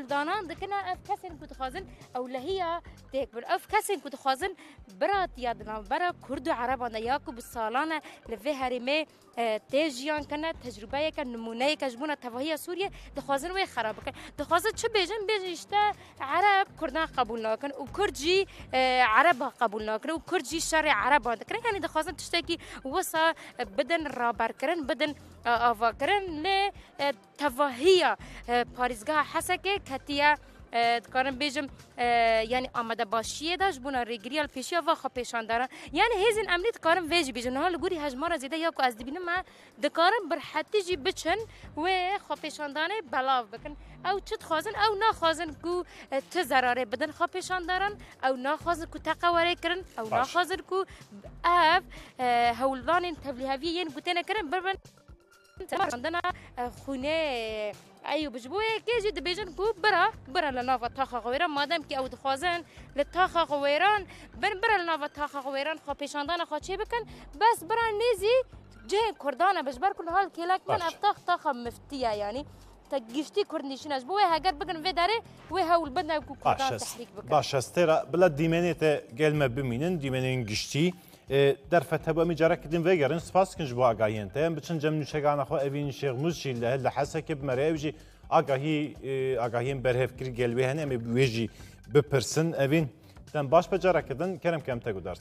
هولدانا دكنا اف كسن كنت خازن او لهي تكبر اف كسن كنت خازن برات يادنا برا كرد عرب انا ياكو بالصالانه لفي هرمي تيجيان كنا تجربه كان نمونه كجبونه تفاهيه سوريا دخوازن وي خراب كان دخوازن شو بيجن اشتا عرب كردان قبولنا كان وكردجي عرب قبولنا كان وكردجي شرع عرب كان يعني دخوازن تشتكي وصا بدن رابر كرن بدن افا كرن ل تفاهيه باريزگاه حسكه كتيا دکارم بیشم یعنی آماده باشیه داشت بنا ریگریال پیشیا و خو پیشان دارن یعنی هزین امنیت دکارم ویج بیشم نه لگوری هجمار زیده یا کو از دبینم ما دکارم بر حتی جی بچن و خو پیشان دانه بلاو بکن او چت خازن او نا خازن کو تزراره بدن خو پیشان دارن او نا خازن کو تقواره کرن او نا خازن کو اف هولدان تبلیغاویین گوتنه کرن بربن عندنا خونه ايو بجبوه كيجي دبيجن كو برا لنافا تاخا غويران مادام كي او دخوازن لتاخا غويران برا لنافا تاخا غويران خو پیشاندان خو چه بكن بس برا نيزي جه كردانا بجبر كل حال كيلاك من افتاخ تاخا مفتيه يعني تجشتي كردنيشناش بوه هاجر بكن في داري وهول بدنا كو كردان تحريك بكن باش استرا بلا ديمانيت قال ما بمينن ديمانين گشتي در فتبا می جرا کدیم وگرن سپاس کنج با آگاهین تام بچن جمع نشگان خو اوین شیخ موشی له حسک بمریوجی آگاهین برهف کری گلوی هن ام بوجی بپرسن اوین تام باش بجرا کدن کرم کم تگو دارت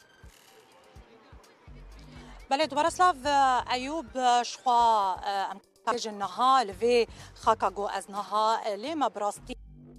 بله دوبارسلاف ایوب شخوا جنها لوی خاکاگو از نها لما براستی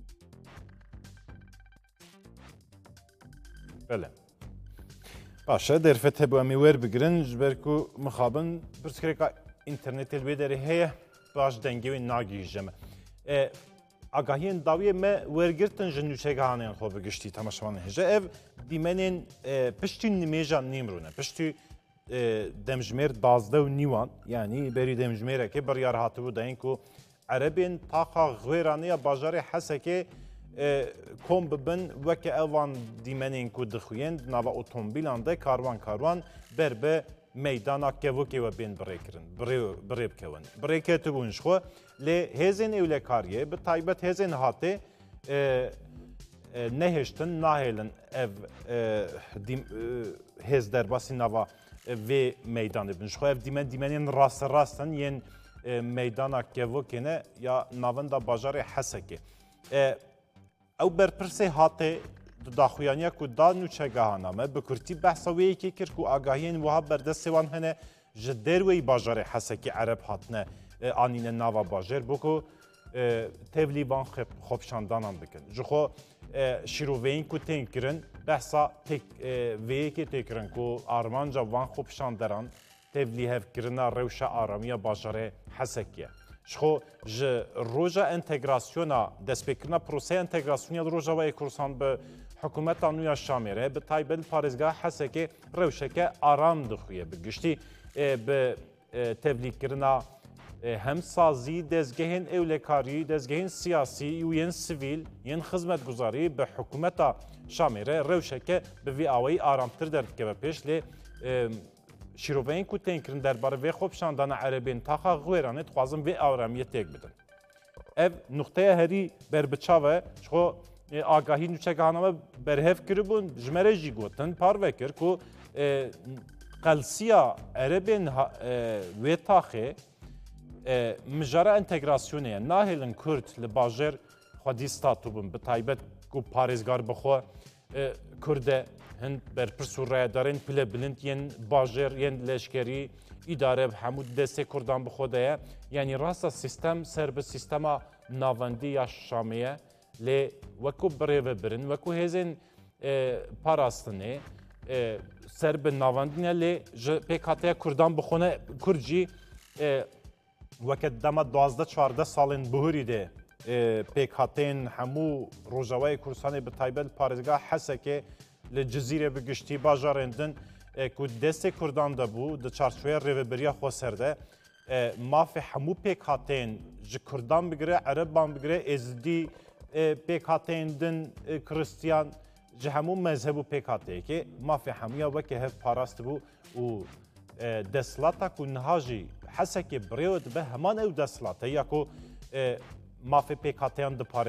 بله باشه در فتح بو امی ور بگرن جبرکو مخابن برسکرکا اینترنت البیدری هیه باش دنگی و ناگی جمع آگاهین داویه ما ورگرتن جنوچه هانین خو بگشتی تماشاوان هجه اف دیمنین پشتی نمیجان نیمرونه پشتی دمجمیر دازده و نیوان یعنی بری دمجمیره که بریار هاتو بود این کو عربین طاقه غیرانی باجار حسکه کم ببن وکه اوان دیمنین کو دخوین نوا اتومبیلان ده کاروان بر به میدانا کهوکی و بین بریکرن بریب کون بریکه تو بونش خو لی هزین اوله کاریه به تایبت هزین هاته نهشتن ناهلن اف hez derbasî nava vê meydanê bin. Ji xwe ev dîmenên rasterastin yên meydana Kevokê ne ya navenda bajarê Hesekê. Ew berpirsê hatê di daxuyaniya ku da nûçegeha me bi kurtî behsa wê yekê kir ku agahiyên wiha berdestê wan hene ji derweyî bajarê Hesekê Ereb hatine anîne nava bajar bû ku tevlî van xwepşandanan bikin. Ji xwe şîroveyîn ku tên kirin behsa vêyekê tê kirin ku armanca van xwepşanderan tevlî hevkirina rewşa aramiya bajarê Hesekê. Ji xwe ji roja entegrasyona destpêkirina proseya entegrasyona Rojavayê Kurdisan bi hikûmeta nû ya Şamê re bi taybet parêzgeha Hesekê rewşeke aram dixuye bi giştî bi tevlîkirina همسازی دزگهین اولکاری دزگهین سیاسی و ین سیویل ین خدمتگزاری به حکومت شامیره روشکه به وی آوی آرامتر درد که پیش لی شیروین کو تنکرین درباره وی خوب شاندان عربین تاخا غویرانه خوازم وی آرامیت تک بدن. ev noktaya herî berbiçave xwe agahî nûçegehaname berhev kiribûn ji me re jî gotin par vekir ku qelsiya erebên wê taxê mijara entegrasyonê ye nahêlin Kurd li bajêr xwedî statûbin bi taybet ku parêzgar bixwe Kurd e hin berpirs û rayedarên pile bilind yên bajêr yên leşkerî îdare hemû destê Kurdan bixwe de ye yanî rasta sîstem ser bi sîstema navendî ya Şamê ye lê wekû birêve birin wekû hêzên parastinê ser bi navendîn ye lê ji pêk hatiye Kurdan bixwe Kurd jî وەکە دەما 12-14 ساڵên بihurî de pêkhatên hemû Rojavayê Kurdistanê bi taybet parêzgeha Hesekê li Cizîrê bi giştî bajarên din ku destê Kurdan de bû di çarçoya rêveberiya xwe ser de mafê hemû pêkhatên ji Kurdan bigire Ereban bigire êzidî pêkhatên din Kiristiyan ji hemû mezheb û pêkhateyekê mafê hemûya wekî hev parast bû û دستلata ku niha jî Hesekê birêwe dibe heman ew destlata ya ku mafê pêkhateyan dipare